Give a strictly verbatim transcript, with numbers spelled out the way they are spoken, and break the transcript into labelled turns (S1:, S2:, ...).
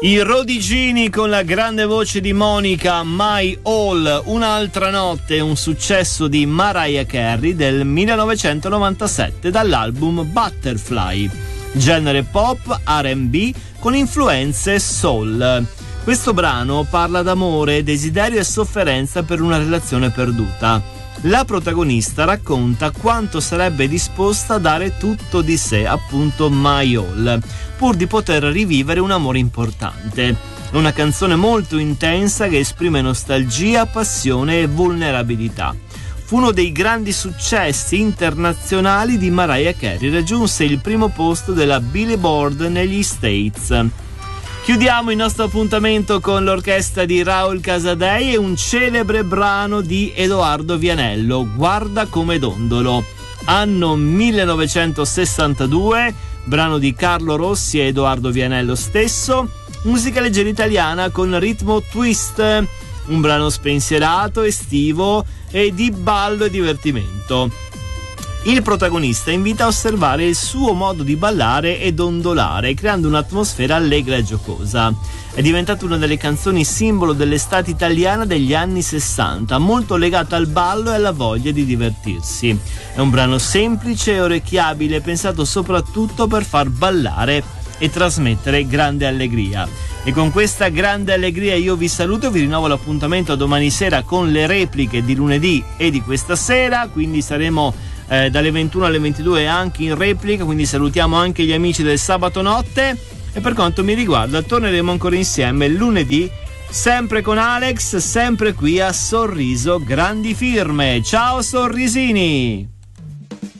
S1: I Rodigini con la grande voce di Monica, My All, Un'altra notte, un successo di Mariah Carey del millenovecentonovantasette dall'album Butterfly. Genere pop R and B con influenze soul. Questo brano parla d'amore, desiderio e sofferenza per una relazione perduta. La protagonista racconta quanto sarebbe disposta a dare tutto di sé, appunto My All, pur di poter rivivere un amore importante. È una canzone molto intensa che esprime nostalgia, passione e vulnerabilità. Fu uno dei grandi successi internazionali di Mariah Carey, raggiunse il primo posto della Billboard negli States. Chiudiamo il nostro appuntamento con l'orchestra di Raul Casadei e un celebre brano di Edoardo Vianello, Guarda come dondolo. Anno millenovecentosessantadue, brano di Carlo Rossi e Edoardo Vianello stesso, musica leggera italiana con ritmo twist, un brano spensierato, estivo e di ballo e divertimento. Il protagonista invita a osservare il suo modo di ballare e dondolare, creando un'atmosfera allegra e giocosa. È diventata una delle canzoni simbolo dell'estate italiana degli anni sessanta, molto legata al ballo e alla voglia di divertirsi. È un brano semplice e orecchiabile, pensato soprattutto per far ballare e trasmettere grande allegria. E con questa grande allegria io vi saluto e vi rinnovo l'appuntamento a domani sera con le repliche di lunedì e di questa sera, quindi saremo Eh, dalle ventuno alle ventidue anche in replica, quindi salutiamo anche gli amici del sabato notte e per quanto mi riguarda torneremo ancora insieme lunedì, sempre con Alex, sempre qui a Sorriso Grandi Firme. Ciao sorrisini!